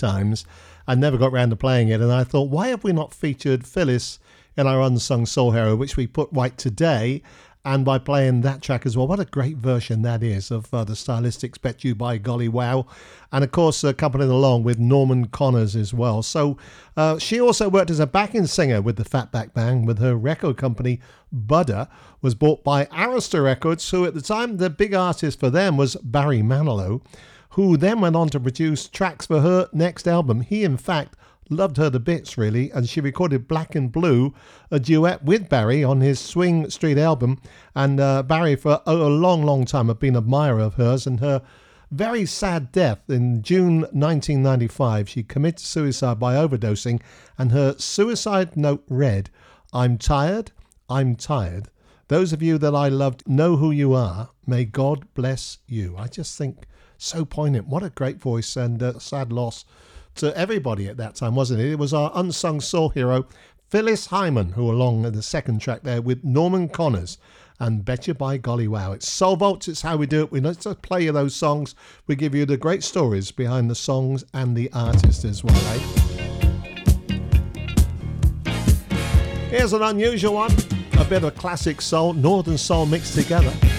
times and never got round to playing it. And I thought, why have we not featured Phyllis in our Unsung Soul Hero, which we put right today? And by playing that track as well, what a great version that is of the Stylistics' Bet You By Golly Wow. And of course, accompanying along with Norman Connors as well. So she also worked as a backing singer with the Fatback Band, with her record company, Budder, was bought by Arista Records, who at the time, the big artist for them was Barry Manilow, who then went on to produce tracks for her next album. He, in fact, loved her to bits, really, and she recorded Black and Blue, a duet with Barry on his Swing Street album. And Barry, for a long time, had been an admirer of hers, and her very sad death in June 1995, she committed suicide by overdosing, and her suicide note read, "I'm tired, I'm tired. Those of you that I loved know who you are. May God bless you." I just think so poignant. What a great voice, and a sad loss to everybody at that time, wasn't it? It was our Unsung Soul Hero, Phyllis Hyman, who along the second track there with Norman Connors and Bet You By Golly Wow. It's Soul Vaults, it's how we do it. We don't just play you those songs, we give you the great stories behind the songs and the artist as well, eh? Here's an unusual one, a bit of classic soul, northern soul mixed together.